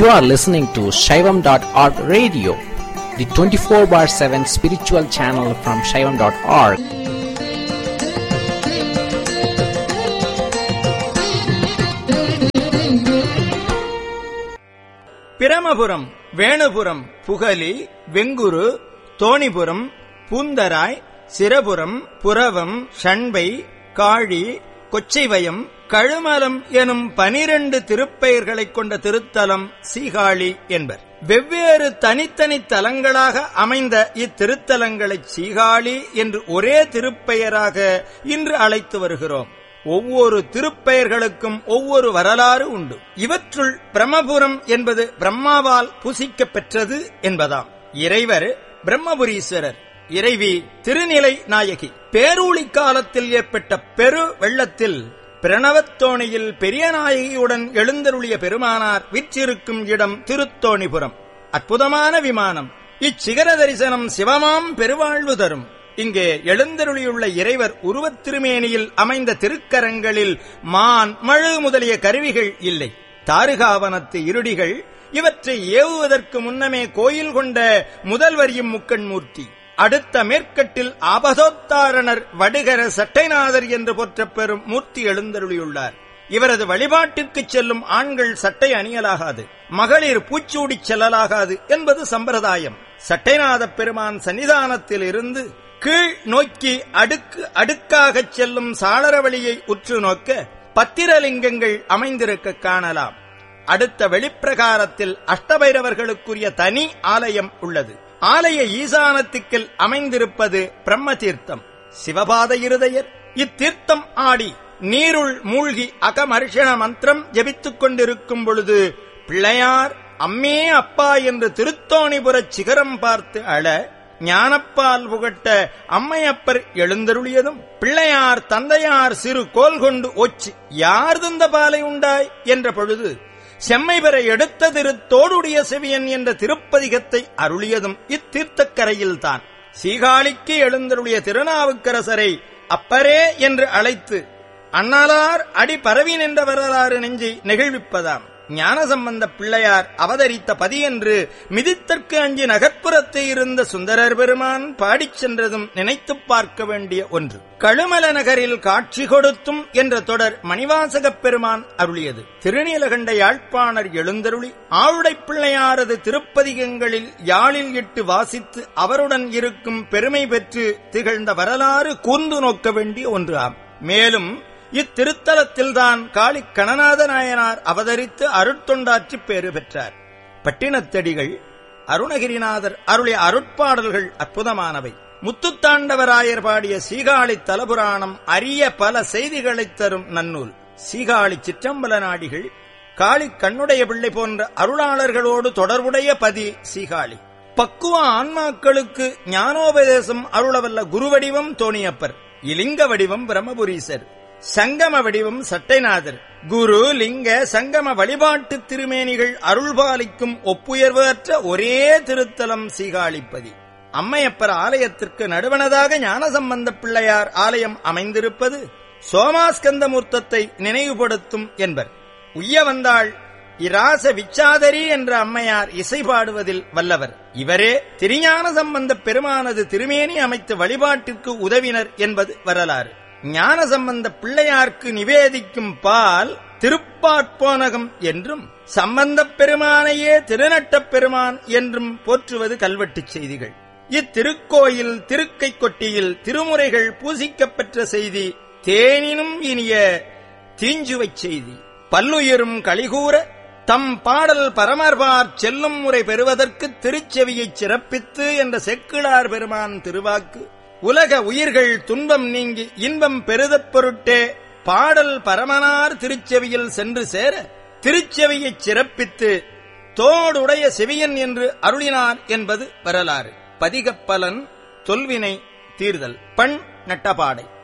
You are listening to Shaivam.org radio, the 24/7 spiritual channel from Shaivam.org. Brahmapuram, Venupuram, புகலி, வெங்குரு, Thonipuram, Poontharai, Sirapuram, புரவம், ஷண்பை, காழி, கொச்சைவயம், கழுமலம் எனும் 12 திருப்பெயர்களைக் கொண்ட திருத்தலம் சீகாழி என்பர். வெவ்வேறு தனித்தனி தலங்களாக அமைந்த இத்திருத்தலங்களை சீகாழி என்று ஒரே திருப்பெயராக இன்று அழைத்து வருகிறோம். ஒவ்வொரு திருப்பெயர்களுக்கும் ஒவ்வொரு வரலாறு உண்டு. இவற்றுள் பிரம்மபுரம் என்பது பிரம்மாவால் பூசிக்கப் பெற்றது என்பதாம். இறைவர் பிரம்மபுரீஸ்வரர், இறைவி திருநிலை நாயகி. பேரூழி காலத்தில் ஏற்பட்ட பெரு வெள்ளத்தில் பிரணவத்தோணியில் பெரிய நாயகியுடன் எழுந்தருளிய பெருமானார் விற்றிருக்கும் இடம் திருத்தோணிபுரம். அற்புதமான விமானம். இச்சிகர தரிசனம் சிவமாம் பெருவாழ்வு தரும். இங்கே எழுந்தருளியுள்ள இறைவர் உருவத் திருமேனியில் அமைந்த திருக்கரங்களில் மான், மழு முதலிய கருவிகள் இல்லை. தாருகாவனத்து இருடிகள் இவற்றை ஏவுவதற்கு முன்னமே கோயில் கொண்ட முதல்வரியும் முக்கண்மூர்த்தி. அடுத்த மேற்கட்டில் ஆபதோத்தாரணர் வடுகர சட்டைநாதர் என்று போற்றப் பெறும் மூர்த்தி எழுந்தருளியுள்ளார். இவரது வழிபாட்டிற்கு செல்லும் ஆண்கள் சட்டை அணியலாகாது, மகளிர் பூச்சூடிச் செல்லலாகாது என்பது சம்பிரதாயம். சட்டைநாத பெருமான் சன்னிதானத்தில் இருந்து கீழ் நோக்கி அடுக்கு அடுக்காகச் செல்லும் சாளரவழியை உற்று நோக்க பத்திரலிங்கங்கள் அமைந்திருக்க காணலாம். அடுத்த வெளிப்பிரகாரத்தில் அஷ்டபைரவர்களுக்குரிய தனி ஆலயம் உள்ளது. ஆலய ஈசானத்திற்கில் அமைந்திருப்பது பிரம்ம தீர்த்தம். சிவபாத இருதயர் இத்தீர்த்தம் ஆடி நீருள் மூழ்கி அகமர்ஷண மந்திரம் ஜபித்துக் கொண்டிருக்கும் பொழுது பிள்ளையார் அம்மே அப்பா என்று திருத்தோணிபுரச் சிகரம் பார்த்து அழ ஞானப்பால் புகட்ட அம்மையப்பர் எழுந்தருளியதும் பிள்ளையார் தந்தையார் சிறு கோல் கொண்டு ஒச்சு யார் தந்த பாலை உண்டாய் என்ற பொழுது செம்மை பெற எடுத்த திருத்தோடுடைய செவியன் என்ற திருப்பதிகத்தை அருளியதும் இத்தீர்த்தக்கரையில்தான். சீகாழிக்கு எழுந்தருளிய திருநாவுக்கரசரை அப்பரே என்று அழைத்து அண்ணலார் அடி பரவி நின்ற வரலாறு நெஞ்சை நெகிழ்விப்பதாம். ஞானசம்பந்த பிள்ளையார் அவதரித்த பதி என்று மிதித்தற்கு அஞ்சி நகர்ப்புறத்தில் இருந்த சுந்தரர் பெருமான் பாடிச் சென்றதும் நினைத்துப் பார்க்க வேண்டிய ஒன்று. கழுமல நகரில் காட்சி கொடுத்தும் என்ற தொடர் மணிவாசகப் பெருமான் அருளியது. திருநீலகண்ட யாழ்ப்பாணர் எழுந்தருளி ஆவுடை பிள்ளையாரது திருப்பதிகங்களில் யாழில் இட்டு வாசித்து அவருடன் இருக்கும் பெருமை பெற்று திகழ்ந்த வரலாறு கூர்ந்து நோக்க வேண்டிய ஒன்று ஆம். மேலும் இத்திருத்தலத்தில்தான் காளி கணநாத நாயனார் அவதரித்து அருட்தொண்டாற்றி பேறு பெற்றார். பட்டினத்தடிகள், அருணகிரிநாதர் அருளிய அருட்பாடல்கள் அற்புதமானவை. முத்துத்தாண்டவராயர் பாடிய சீகாழி தலபுராணம் அரிய பல செய்திகளைத் தரும் நன்னூல். சீகாழி சிற்றம்பல நாடிகள், காளி கண்ணுடைய பிள்ளை போன்ற அருளாளர்களோடு தொடர்புடைய பதி சீகாழி. பக்குவ ஆன்மாக்களுக்கு ஞானோபதேசம் அருளவல்ல குருவடிவம் தோணியப்பர், இலிங்க வடிவம் பிரம்மபுரீசர், சங்கம வடிவம் சட்டைநாதர். குரு லிங்க சங்கம வழிபாட்டு திருமேனிகள் அருள்பாலிக்கும் ஒப்புயர்வற்ற ஒரே திருத்தலம் சீகாழிப்பதி. அம்மையப்பர் ஆலயத்திற்கு நடுவனதாக ஞானசம்பந்த பிள்ளையார் ஆலயம் அமைந்திருப்பது சோமாஸ்கந்த மூர்த்தத்தை நினைவுபடுத்தும் என்பர். உய்ய வந்தாள் இராச விச்சாதரி என்ற அம்மையார் இசை பாடுவதில் வல்லவர். இவரே திருஞான சம்பந்த பெருமானது திருமேனி அமைத்து வழிபாட்டிற்கு உதவினர் என்பது வரலாறு. ஞானசம்பந்த பிள்ளையார்க்கு நிவேதிக்கும் பால் திருப்பாற்போனகம் என்றும் சம்பந்தப் பெருமானையே திருநட்டப் பெருமான் என்றும் போற்றுவது கல்வெட்டுச் செய்திகள். இத்திருக்கோயில் திருக்கை கொட்டியில் திருமுறைகள் பூசிக்கப்பெற்ற செய்தி தேனினும் இனிய தீஞ்சுவைச் செய்தி. பல்லுயிரும் களிகூற தம் பாடல் பரமர்பார் செல்லும் முறை பெறுவதற்கு திருச்செவியைச் சிறப்பித்து என்ற செக்கிழார் பெருமான் திருவாக்கு உலக உயிர்கள் துன்பம் நீங்கி இன்பம் பெருதப் பொருட்டே பாடல் பரமனார் திருச்செவியில் சென்று சேர திருச்செவியைச் சிறப்பித்து தோடுடைய செவியன் என்று அருளினார் என்பது வரலாறு. பதிகப்பலன் தொல்வினை தீர்தல். பண் நட்டபாடை.